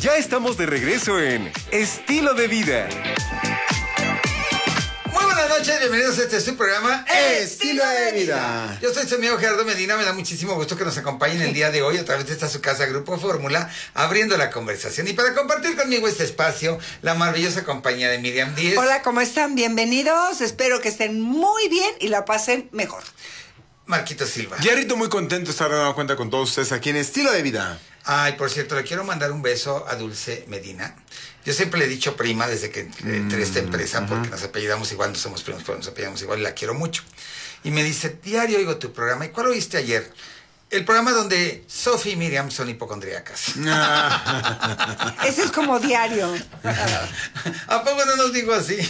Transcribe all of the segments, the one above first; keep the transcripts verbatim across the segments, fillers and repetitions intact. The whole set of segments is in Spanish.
Ya estamos de regreso en Estilo de Vida. Muy buenas noches, bienvenidos a este su programa Estilo de Vida. Yo soy su amigo Gerardo Medina, me da muchísimo gusto que nos acompañen el día de hoy a través de esta su casa Grupo Fórmula, abriendo la conversación. Y para compartir conmigo este espacio, la maravillosa compañía de Miriam Díez. Hola, ¿cómo están? Bienvenidos. Espero que estén muy bien y la pasen mejor. Marquito Silva. Jerrito, muy contento de estar dando cuenta con todos ustedes aquí en Estilo de Vida. Ay, por cierto, le quiero mandar un beso a Dulce Medina. Yo siempre le he dicho prima desde que entré a esta empresa, porque nos apellidamos igual, no somos primos, pero nos apellidamos igual y la quiero mucho. Y me dice, diario oigo tu programa. ¿Y cuál oíste ayer? El programa donde Sophie y Miriam son hipocondríacas. Ese es como diario. ¿A poco no nos digo así?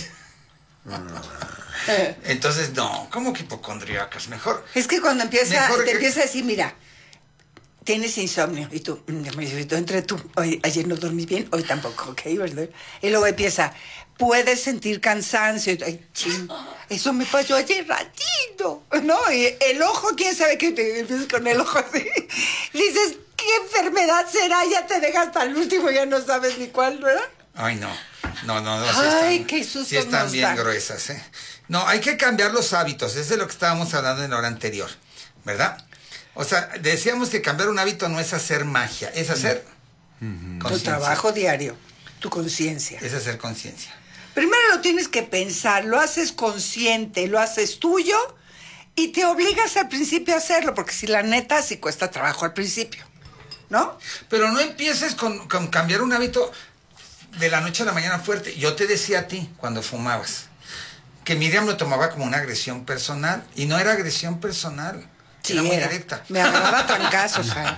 Entonces, no, ¿cómo que hipocondríacas? Mejor. Es que cuando empieza, Mejor te que- empieza a decir, mira, tienes insomnio. Y tú, mm, entre tú, hoy, ayer no dormí bien, hoy tampoco, ¿ok? ¿Verdad? Y luego empieza, puedes sentir cansancio. Y tú, ay, ching, eso me pasó ayer ratito, ¿no? Y el ojo, quién sabe qué te empiezas con el ojo así. Dices, ¿qué enfermedad será? Ya te dejas hasta el último, ya no sabes ni cuál, ¿verdad? Ay, no. No, no, no. Sí Ay, están, qué susto sí están nos bien da. gruesas, ¿eh? No, hay que cambiar los hábitos. Eso es de lo que estábamos hablando en la hora anterior, ¿verdad? O sea, decíamos que cambiar un hábito no es hacer magia, es hacer Tu conciencia. trabajo diario, tu conciencia. Es hacer conciencia. Primero lo tienes que pensar, lo haces consciente, lo haces tuyo y te obligas al principio a hacerlo, porque si la neta sí cuesta trabajo al principio, ¿no? Pero no empieces con, con cambiar un hábito de la noche a la mañana fuerte. Yo te decía a ti, cuando fumabas, que Miriam lo tomaba como una agresión personal, y no era agresión personal, Sí, era muy era. directa. Me agarraba a trancazos. ¿Sabes?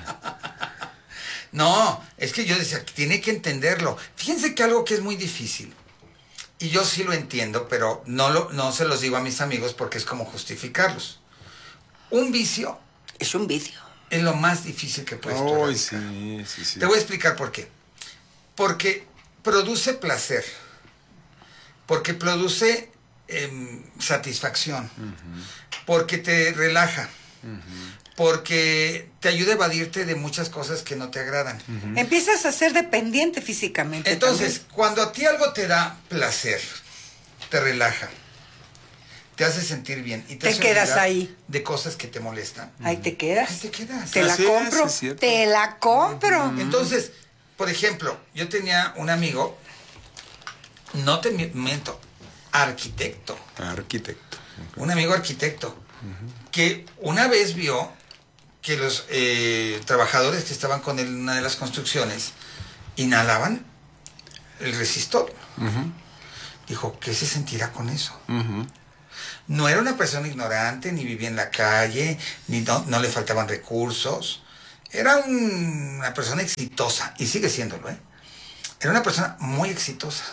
No, es que yo decía, tiene que entenderlo. Fíjense que algo que es muy difícil, y yo sí lo entiendo, pero no, lo, no se los digo a mis amigos porque es como justificarlos. Un vicio Es un vicio. es lo más difícil que puedes tú Ay, erradicar. sí, sí, sí. Te voy a explicar por qué. Porque produce placer, porque produce eh, satisfacción, uh-huh. porque te relaja, uh-huh. porque te ayuda a evadirte de muchas cosas que no te agradan. Uh-huh. Empiezas a ser dependiente físicamente. Entonces, también. cuando a ti algo te da placer, te relaja, te hace sentir bien y te, Te hace quedas olvidar ahí. de cosas que te molestan. Ahí te quedas. Ahí te quedas. Te la Así es, compro. es cierto. Te la compro. Uh-huh. Entonces, por ejemplo, yo tenía un amigo, no te miento, arquitecto. Arquitecto. Okay. Un amigo arquitecto, uh-huh. que una vez vio que los eh, trabajadores que estaban con él en una de las construcciones inhalaban el resistor. Uh-huh. Dijo, ¿qué se sentirá con eso? Uh-huh. No era una persona ignorante, ni vivía en la calle, ni no, no le faltaban recursos. Era un, una persona exitosa, y sigue siéndolo, ¿eh? Era una persona muy exitosa.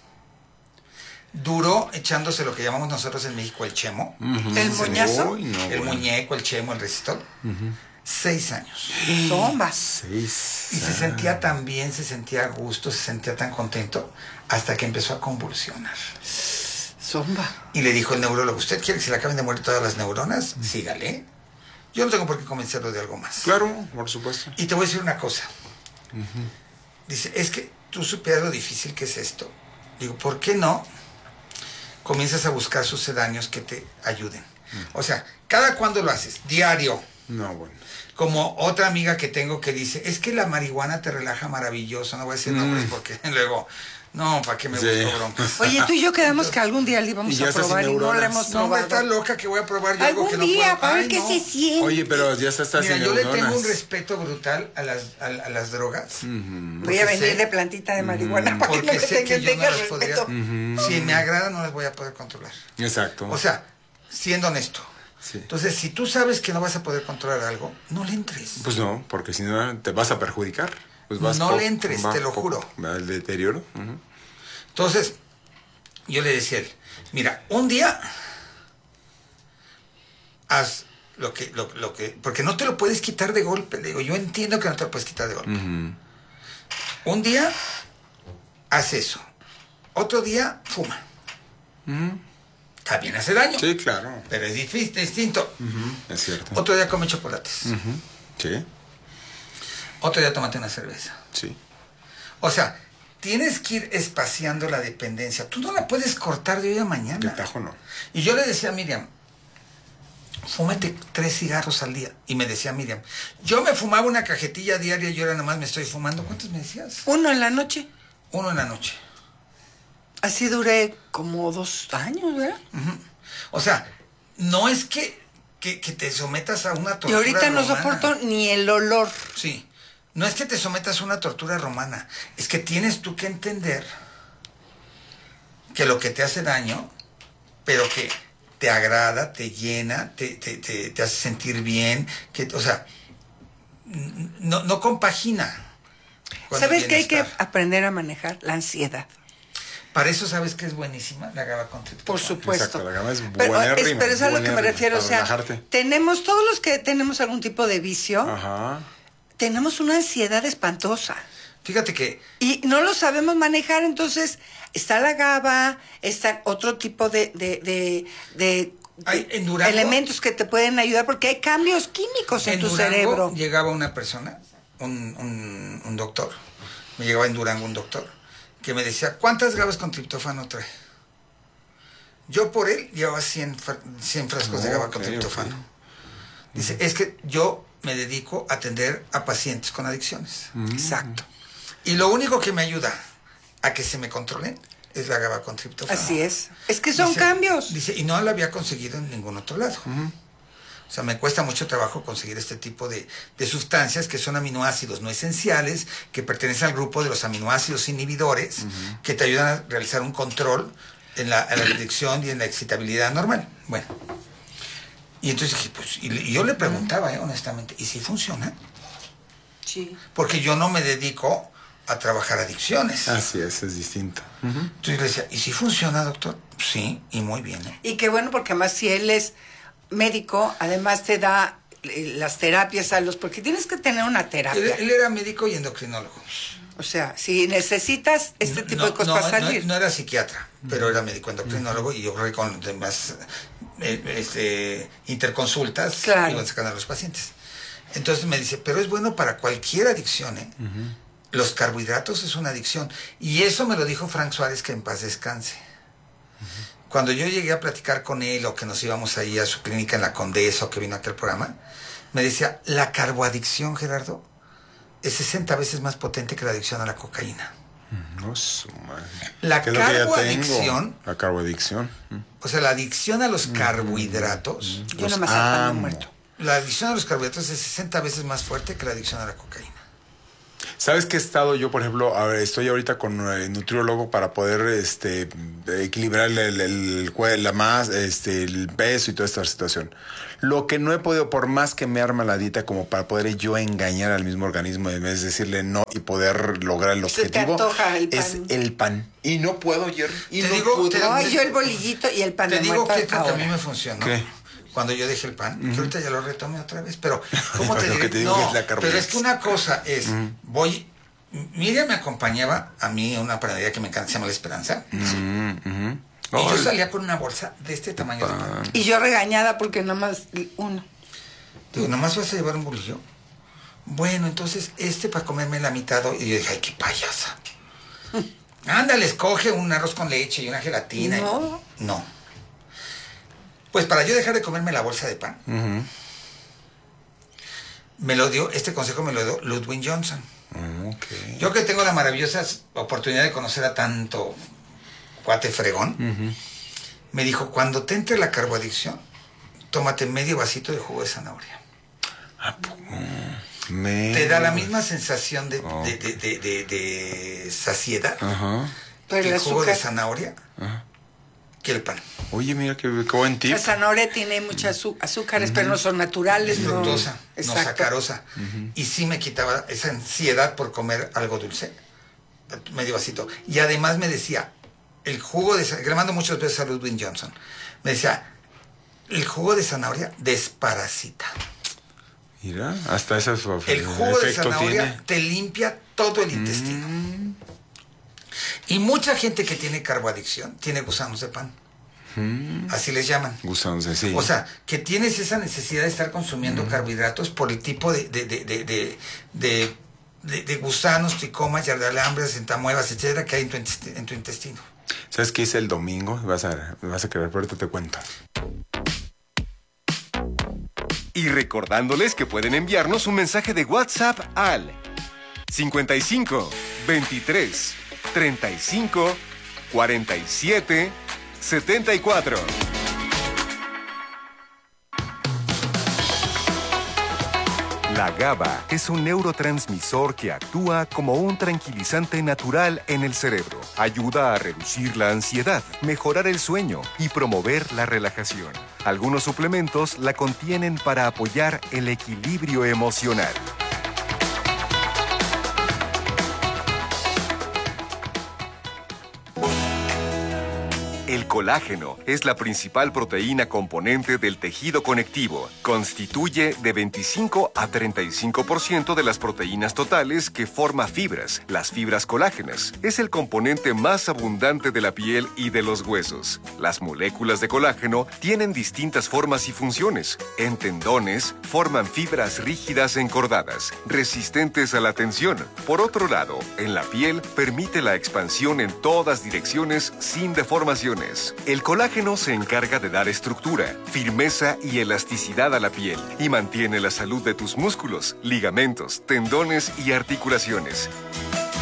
Duró echándose lo que llamamos nosotros en México el chemo. Uh-huh. ¿El moñazo? Uy, no, el bueno. muñeco, el chemo, el resistor. Uh-huh. Seis años. Sombas. Seis. Y se sentía tan bien, se sentía a gusto, se sentía tan contento, hasta que empezó a convulsionar. Zomba. Y le dijo el neurólogo, ¿usted quiere que se le acaben de morir todas las neuronas? Uh-huh. Sígale. Yo no tengo por qué convencerlo de algo más. Claro, por supuesto. Y te voy a decir una cosa. Uh-huh. Dice, es que tú supieras lo difícil que es esto. Digo, ¿por qué no comienzas a buscar sucedáneos que te ayuden? Uh-huh. O sea, ¿cada cuándo lo haces? Diario. No, bueno. Como otra amiga que tengo que dice, es que la marihuana te relaja maravilloso. No voy a decir mm. nombres porque luego... No, ¿para qué me sí. busco broncas? Oye, tú y yo quedamos que algún día le íbamos a probar y no le hemos No, probado. me está loca que voy a probar yo algo que no Algún día, puedo. para ver Ay, qué no. se siente. Oye, pero ya está Mira, sin yo neuronas. le tengo un respeto brutal a las, a, a las drogas. Uh-huh. Voy a venir sé, de plantita de marihuana uh-huh. para que porque no sé tenga, que yo tenga no las respeto. podría... Uh-huh. Si me agrada, no las voy a poder controlar. Exacto. O sea, siendo honesto. Sí. Entonces, si tú sabes que no vas a poder controlar algo, no le entres. Pues no, porque si no te vas a perjudicar. Pues vas no po- le entres, te lo po- juro. El deterioro. Uh-huh. Entonces, yo le decía a él, mira, un día haz lo que, lo, lo que, porque no te lo puedes quitar de golpe. Le digo, yo entiendo que no te lo puedes quitar de golpe. Uh-huh. Un día haz eso. Otro día fuma. Uh-huh. También hace daño. Sí, claro. Pero es difícil, distinto. Uh-huh. Es cierto. Otro día come chocolates. Uh-huh. Sí. Otro día tómate una cerveza. Sí. O sea, tienes que ir espaciando la dependencia. Tú no la puedes cortar de hoy a mañana. De tajo no. Y yo le decía a Miriam, fúmate tres cigarros al día. Y me decía Miriam, yo me fumaba una cajetilla diaria y yo ahora nomás me estoy fumando. ¿Cuántos me decías? Uno en la noche. Uno en la noche. Así duré como dos años, ¿verdad? Uh-huh. O sea, no es que, que, que te sometas a una tortura Y ahorita no romana. soporto ni el olor. Sí. No es que te sometas a una tortura romana. Es que tienes tú que entender que lo que te hace daño, pero que te agrada, te llena, te, te, te, te hace sentir bien, que, o sea, no, no compagina. ¿Sabes qué hay que aprender a manejar? La ansiedad. Para eso, ¿sabes que es buenísima? La GABA con triptófano. Por supuesto. Exacto, la GABA es pero, buenérrima, es, pero es a lo que me buenérrima, refiero. O para sea, relajarte. tenemos, todos los que tenemos algún tipo de vicio, Ajá. tenemos una ansiedad espantosa. Fíjate que... Y no lo sabemos manejar, entonces está la GABA, está otro tipo de, de, de, de, Hay, en Durango, elementos que te pueden ayudar, porque hay cambios químicos en, en tu Durango cerebro. llegaba una persona, un, un, un doctor, me llegaba en Durango un doctor, que me decía, ¿cuántas GABAs con triptófano trae? Yo por él llevaba cien, cien frascos oh, de GABA okay, con triptófano. Okay. Dice, uh-huh. es que yo me dedico a atender a pacientes con adicciones. Uh-huh. Exacto. Y lo único que me ayuda a que se me controlen es la GABA con triptófano. Así es. Es que son dice, cambios. Dice, y no lo había conseguido en ningún otro lado. Uh-huh. O sea, me cuesta mucho trabajo conseguir este tipo de, de sustancias que son aminoácidos no esenciales, que pertenecen al grupo de los aminoácidos inhibidores, uh-huh. que te ayudan a realizar un control en la, en la adicción y en la excitabilidad normal. Bueno. Y entonces dije, pues, y, y yo le preguntaba, eh, honestamente, ¿y si funciona? Sí. Porque yo no me dedico a trabajar adicciones. Así es, es distinto. Uh-huh. Entonces le decía, ¿y si funciona, doctor? Sí, y muy bien. ¿eh? Y qué bueno, porque además si él es médico, además te da eh, las terapias a los... Porque tienes que tener una terapia. Él, él era médico y endocrinólogo. O sea, si necesitas este tipo no, de cosas no, para salir. No, no era psiquiatra, pero era médico endocrinólogo uh-huh. y yo creo que con demás eh, este, interconsultas claro. iban sacando a los pacientes. Entonces me dice, pero es bueno para cualquier adicción, ¿eh? Uh-huh. Los carbohidratos es una adicción. Y eso me lo dijo Frank Suárez, que en paz descanse. Uh-huh. Cuando yo llegué a platicar con él o que nos íbamos ahí a su clínica en la Condesa o que vino a aquel programa, me decía, la carboadicción, Gerardo, es sesenta veces más potente que la adicción a la cocaína. No, su madre. La carboadicción. La carboadicción. O sea, la adicción a los carbohidratos. Yo no me salgo muerto. La adicción a los carbohidratos es sesenta veces más fuerte que la adicción a la cocaína. ¿Sabes qué he estado yo, por ejemplo, a ver, estoy ahorita con el nutriólogo para poder este, equilibrar el, el, el, el, la más, este, el peso y toda esta situación? Lo que no he podido, por más que me arma la dieta, como para poder yo engañar al mismo organismo, en vez de decirle no y poder lograr el objetivo, el es el pan. Y no puedo, Jerry. Y te no digo, puedo. Te, no, te, yo el bolillito y el pan te de digo muerta que, que ahora. a mí me funcionó. ¿Qué? Cuando yo dejé el pan, uh-huh. que ahorita ya lo retomé otra vez, pero ¿cómo te Lo diré? que te digo no, es la pero es que una cosa es, uh-huh. voy, Miriam me acompañaba a mí a una panadería que me encanta, se llama La Esperanza, uh-huh. Uh-huh. y oh, yo salía con una bolsa de este tamaño de pan. Y yo regañada porque nomás uno. Digo, ¿nomás vas a llevar un bolillo? Bueno, entonces este para comerme la mitad, y yo dije, ay, qué payasa. Ándale, escoge un arroz con leche y una gelatina. No. Y... no. Pues para yo dejar de comerme la bolsa de pan, uh-huh. me lo dio, este consejo me lo dio Ludwig Johnson. Okay. Yo que tengo la maravillosa oportunidad de conocer a tanto cuate fregón, uh-huh. me dijo, cuando te entre la carboadicción, tómate medio vasito de jugo de zanahoria. ¿A poco? Me... Te da la misma sensación de, oh. de, de, de, de, de saciedad uh-huh. Pero el el jugo azúcar. de zanahoria uh-huh. que el pan. Oye, mira qué, qué buen tip. La zanahoria tiene muchas azú- azúcares, uh-huh. pero no son naturales. Es fructosa, no, no sacarosa. Uh-huh. Y sí me quitaba esa ansiedad por comer algo dulce. Medio vasito. Y además me decía, el jugo de zanahoria, le mando muchas veces a Ludwig Johnson, me decía, el jugo de zanahoria desparasita. Mira, hasta ese el jugo de zanahoria tiene. Te limpia todo el intestino. Mm. Y mucha gente que tiene carboadicción tiene gusanos de pan. Mm. Así les llaman. Gusanos de sí. O sea, que tienes esa necesidad de estar consumiendo mm. carbohidratos por el tipo de, de, de, de, de, de de, de gusanos, tricomas, yardalambres, entamuevas, etcétera, que hay en tu, intesti- en tu intestino. ¿Sabes qué hice el domingo? Vas a, vas a querer, pero ahorita te cuento. Y recordándoles que pueden enviarnos un mensaje de WhatsApp al cincuenta y cinco, veintitrés, treinta y cinco, cuarenta y siete, setenta y cuatro. La GABA es un neurotransmisor que actúa como un tranquilizante natural en el cerebro. Ayuda a reducir la ansiedad, mejorar el sueño y promover la relajación. Algunos suplementos la contienen para apoyar el equilibrio emocional. El colágeno es la principal proteína componente del tejido conectivo. Constituye de veinticinco a treinta y cinco por ciento de las proteínas totales que forma fibras, las fibras colágenas. Es el componente más abundante de la piel y de los huesos. Las moléculas de colágeno tienen distintas formas y funciones. En tendones, forman fibras rígidas encordadas, resistentes a la tensión. Por otro lado, en la piel, permite la expansión en todas direcciones sin deformaciones. El colágeno se encarga de dar estructura, firmeza y elasticidad a la piel y mantiene la salud de tus músculos, ligamentos, tendones y articulaciones.